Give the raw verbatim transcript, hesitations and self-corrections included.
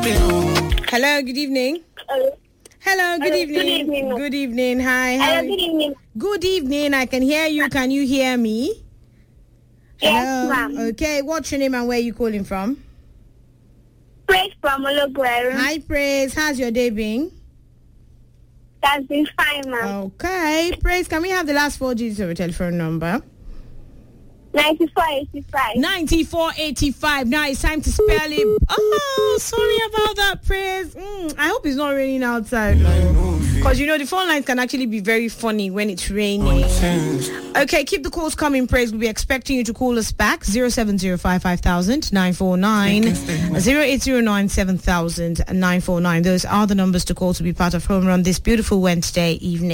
Hello, good evening. Hello. Hello, good Hello, evening. good evening. Good evening. Hi. Hello, How- good evening. Good evening. I can hear you. Can you hear me? Yes, Hello. ma'am. Okay, what's your name and where are you calling from? Praise from Ologweru. Hi, Praise. How's your day been? That's been fine, ma'am. Okay. Praise, can we have the last four digits of your telephone number? ninety-four eighty-five. ninety-four eighty-five. Now it's time to spell it. Oh, sorry about that, Praise. Mm, I hope it's not raining outside. Because, you know, the phone lines can actually be very funny when it's raining. Okay, keep the calls coming, Praise. We'll be expecting you to call us back. zero seven zero five five thousand nine four nine, zero eight zero nine seven thousand nine four nine. Those are the numbers to call to be part of Home Run this beautiful Wednesday evening.